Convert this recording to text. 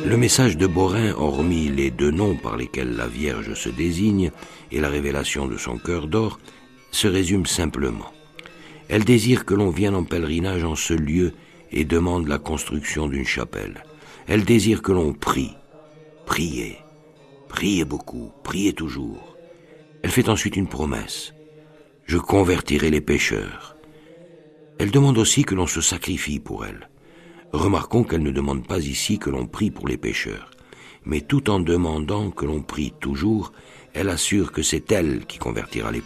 Le message de Beaurain, hormis les 2 noms par lesquels la Vierge se désigne et la révélation de son cœur d'or, se résume simplement. Elle désire que l'on vienne en pèlerinage en ce lieu et demande la construction d'une chapelle. Elle désire que l'on prie. Priez. Priez beaucoup. Priez toujours. Elle fait ensuite une promesse. Je convertirai les pécheurs. Elle demande aussi que l'on se sacrifie pour elle. Remarquons qu'elle ne demande pas ici que l'on prie pour les pécheurs, mais tout en demandant que l'on prie toujours, elle assure que c'est elle qui convertira les